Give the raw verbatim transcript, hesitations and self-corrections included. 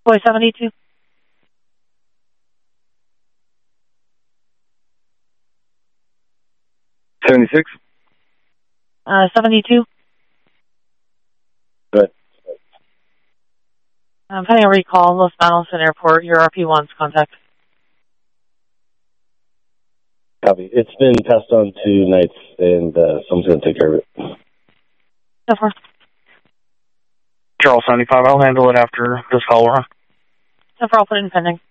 Boy seventy-two. seventy-six. Uh, seventy-two. Good. I'm pending a recall, Los Donaldson Airport, your R P one's contact. Copy. It's been passed on to Knights, and uh, someone's going to take care of it. So far. Charles seventy-five, I'll handle it after this call, Laura. So far, I'll put it in pending.